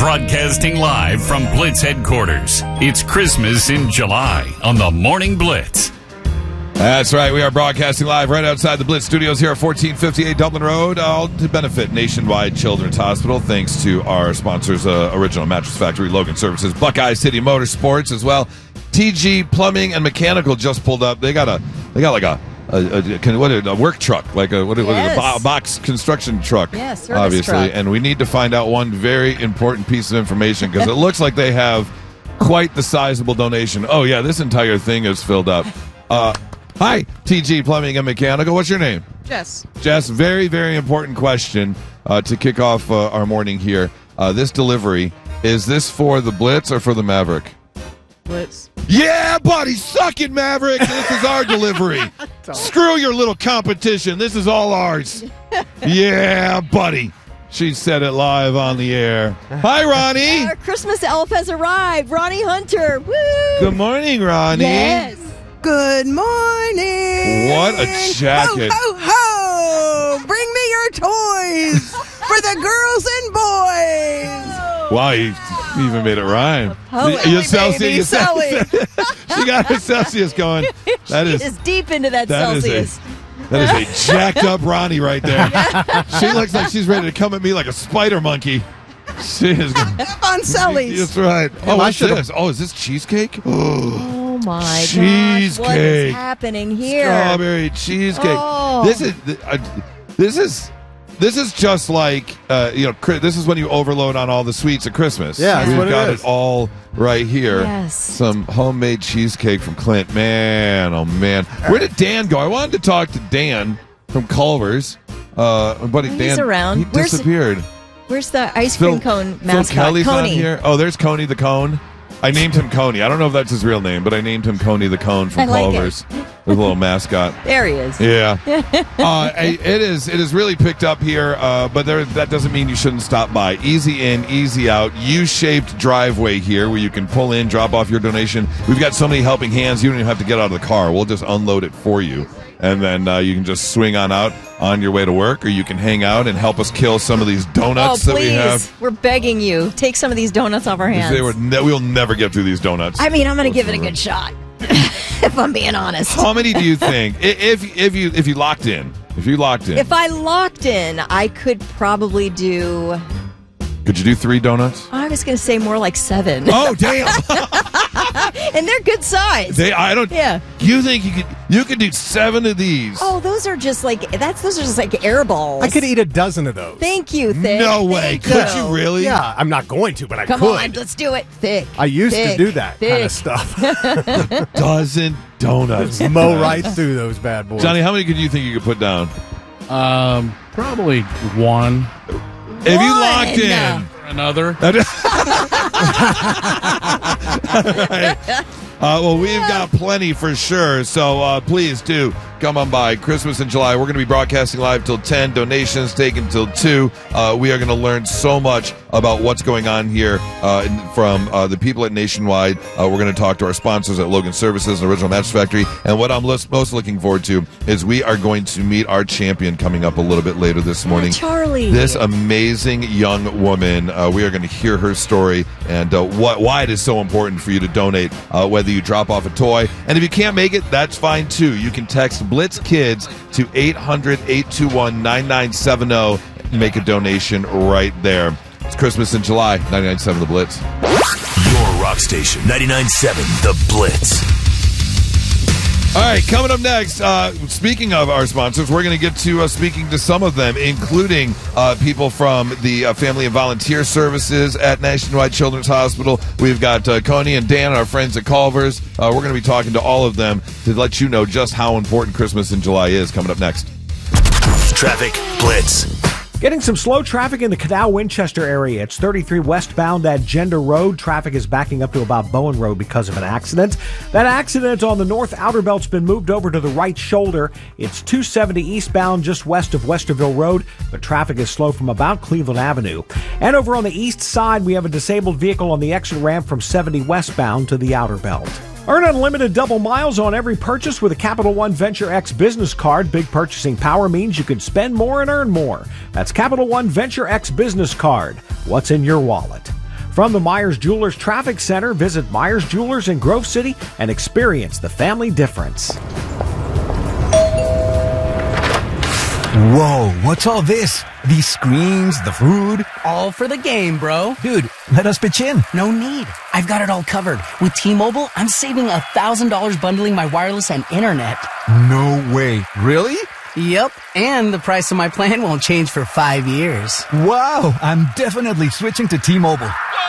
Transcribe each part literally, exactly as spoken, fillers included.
Broadcasting live from Blitz headquarters. It's Christmas in July on the Morning Blitz. That's right. We are broadcasting live right outside the Blitz studios here at fourteen fifty-eight Dublin Road, all to benefit Nationwide Children's Hospital, thanks to our sponsors, uh, Original Mattress Factory, Logan Services, Buckeye City Motorsports as well. T G Plumbing and Mechanical just pulled up. They got a, they got like a, a, a, a what a work truck, like a what, yes. what is it, a box construction truck, yes, obviously. Truck. And we need to find out one very important piece of information because it looks like they have quite the sizable donation. Oh yeah, this entire thing is filled up. Uh, Hi, T G Plumbing and Mechanical. What's your name? Jess. Jess, very, very important question uh, to kick off uh, our morning here. Uh, this delivery, is this for the Blitz or for the Maverick? Blitz. Yeah, buddy, suck it, Maverick. This is our delivery. Screw your little competition. This is all ours. Yeah, buddy. She said it live on the air. Hi, Ronnie. Our Christmas elf has arrived. Ronnie Hunter. Woo! Good morning, Ronnie. Yes. Good morning. What a jacket. Ho, ho, ho. Bring me your toys for the girls and boys. Wow, you even made it rhyme. Poet. Your Celsius, Baby, your Sully. she got her Celsius going. That she is, is deep into that, that Celsius. Is a, that is a jacked up Ronnie right there. She looks like she's ready to come at me like a spider monkey. She is Up on Sully's. That's right. Oh, what's this? Oh, is this cheesecake? Oh my Cheesecake. gosh, what is happening here? Strawberry cheesecake. Oh. This is uh, this is this is just like uh, you know. Cri- This is when you overload on all the sweets at Christmas. Yeah, that's we've what it got is. it all right here. Yes. Some homemade cheesecake from Clint. Man, oh man, where did Dan go? I wanted to talk to Dan from Culver's. Uh, my buddy He's Dan. around. He Where's- disappeared. Where's the ice Phil, cream cone Phil mascot? Kelly's Coney. on here. Oh, there's Coney the Cone. I named him Coney. I don't know if that's his real name, but I named him Coney the Cone from I like it. Culver's. The little mascot. There he is. Yeah, uh, I- it is. It is really picked up here, uh, but there, that doesn't mean you shouldn't stop by. Easy in, easy out. U-shaped driveway here, where you can pull in, drop off your donation. We've got so many helping hands. You don't even have to get out of the car. We'll just unload it for you, and then uh, you can just swing on out on your way to work, or you can hang out and help us kill some of these Oh, donuts that we please. have. We're begging you. Take some of these donuts off our hands. They were ne- we'll never get through these donuts. I mean, I'm going to give it a good shot, if I'm being honest. How many do you think? I- If if you if you locked in, if you locked in, If I locked in, I could probably do, could you do three donuts? I was going to say more like seven. Oh damn! And they're good size. They I don't. Yeah. You think you could you could do seven of these? Oh, those are just like, that's those are just like air balls. I could eat a dozen of those. Thank you, Thick. No way. Thank Could you. you really? Yeah, I'm not going to, but I Come could. on, let's do it. Thick. I used Thick. to do that Thick. kind of stuff. Dozen donuts. Mow right through those bad boys. Johnny, how many could you think you could put down? Um, probably one. If you One. locked in. Another. Right. Uh, well, we've got plenty for sure, so uh, please do come on by. Christmas in July. We're going to be broadcasting live till ten. Donations taken till two. Uh, we are going to learn so much about what's going on here uh, in- from uh, the people at Nationwide. Uh, we're going to talk to our sponsors at Logan Services and Original Mattress Factory. And what I'm lis- most looking forward to is we are going to meet our champion coming up a little bit later this morning. Charlie. This amazing young woman. Uh, we are going to hear her story and uh, what why it is so important for you to donate, uh, whether you drop off a toy. And if you can't make it, that's fine too. You can text Blitz Kids to eight hundred, eight two one, nine nine seven zero and make a donation right there. It's Christmas in July. ninety-nine point seven The Blitz. Your rock station, ninety-nine point seven The Blitz. All right, coming up next, uh, speaking of our sponsors, we're going to get to uh, speaking to some of them, including uh, people from the uh, Family and Volunteer Services at Nationwide Children's Hospital. We've got uh, Coney and Dan, our friends at Culver's. Uh, we're going to be talking to all of them to let you know just how important Christmas in July is. Coming up next. Traffic Blitz. Getting some slow traffic in the Canal-Winchester area. It's thirty-three westbound at Gender Road. Traffic is backing up to about Bowen Road because of an accident. That accident on the north outer belt's been moved over to the right shoulder. It's two seventy eastbound just west of Westerville Road. The traffic is slow from about Cleveland Avenue. And over on the east side, we have a disabled vehicle on the exit ramp from seventy westbound to the outer belt. Earn unlimited double miles on every purchase with a Capital One Venture X business card. Big purchasing power means you can spend more and earn more. That's Capital One Venture X business card. What's in your wallet? From the Myers Jewelers Traffic Center, visit Myers Jewelers in Grove City and experience the family difference. Whoa, what's all this? These screens, the food? All for the game, bro. Dude, let us pitch in. No need. I've got it all covered. With T-Mobile, I'm saving one thousand dollars bundling my wireless and internet. No way. Really? Yep. And the price of my plan won't change for five years. Wow, I'm definitely switching to T-Mobile.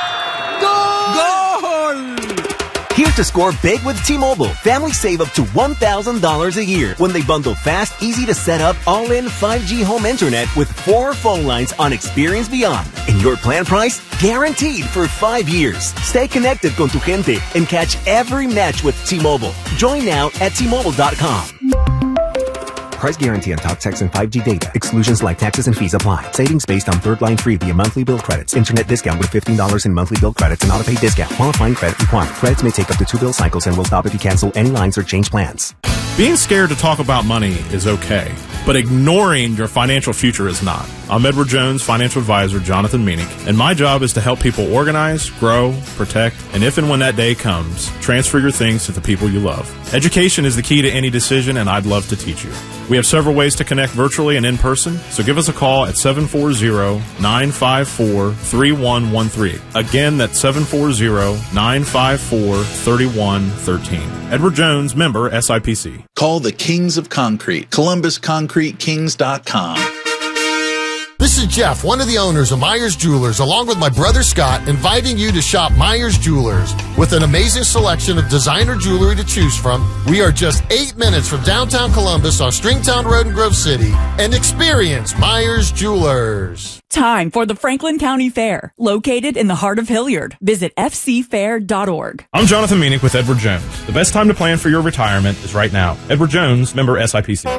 Here to score big with T-Mobile. Families save up to one thousand dollars a year when they bundle fast, easy to set up, all-in five G home internet with four phone lines on Experience Beyond. And your plan price? Guaranteed for five years. Stay connected con tu gente and catch every match with T-Mobile. Join now at T Mobile dot com. Price guarantee on talk, text, and five G data. Exclusions like taxes and fees apply. Savings based on third line free via monthly bill credits. Internet discount with fifteen dollars in monthly bill credits and auto-pay discount. Qualifying credit required. Credits may take up to two bill cycles and will stop if you cancel any lines or change plans. Being scared to talk about money is okay, but ignoring your financial future is not. I'm Edward Jones, financial advisor Jonathan Meanick, and my job is to help people organize, grow, protect, and if and when that day comes, transfer your things to the people you love. Education is the key to any decision, and I'd love to teach you. We have several ways to connect virtually and in person, so give us a call at seven four zero, nine five four, three one one three. Again, that's seven four zero, nine five four, three one one three. Edward Jones, member S I P C. Call the Kings of Concrete, Columbus Concrete Kings dot com. This is Jeff, one of the owners of Myers Jewelers, along with my brother Scott, inviting you to shop Myers Jewelers. With an amazing selection of designer jewelry to choose from, we are just eight minutes from downtown Columbus on Stringtown Road in Grove City, and experience Myers Jewelers. Time for the Franklin County Fair, located in the heart of Hilliard. Visit f c fair dot org. I'm Jonathan Meanick with Edward Jones. The best time to plan for your retirement is right now. Edward Jones, member S I P C.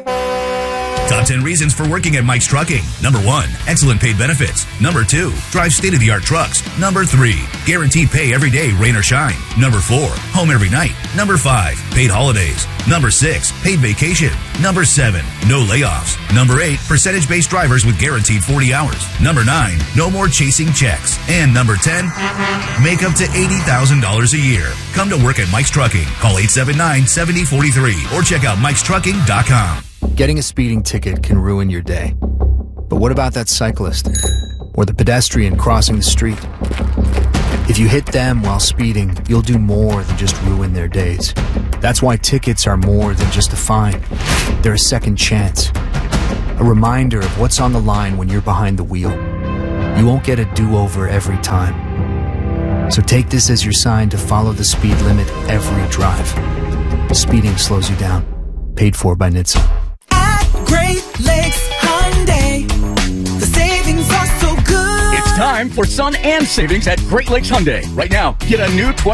Top ten reasons for working at Mike's Trucking. Number one, excellent paid benefits. Number two, drive state-of-the-art trucks. Number three, guaranteed pay every day, rain or shine. Number four, home every night. Number five, paid holidays. Number six, paid vacation. Number seven, no layoffs. Number eight, percentage-based drivers with guaranteed forty hours. Number nine, no more chasing checks. And number ten, make up to eighty thousand dollars a year. Come to work at Mike's Trucking. Call eight seven nine, seven zero four three or check out mikes trucking dot com. Getting a speeding ticket can ruin your day. But what about that cyclist? Or the pedestrian crossing the street? If you hit them while speeding, you'll do more than just ruin their days. That's why tickets are more than just a fine. They're a second chance. A reminder of what's on the line when you're behind the wheel. You won't get a do-over every time. So take this as your sign to follow the speed limit every drive. Speeding slows you down. Paid for by N H T S A. Great Lakes Hyundai. The savings are so good. It's time for sun and savings at Great Lakes Hyundai. Right now, get a new twenty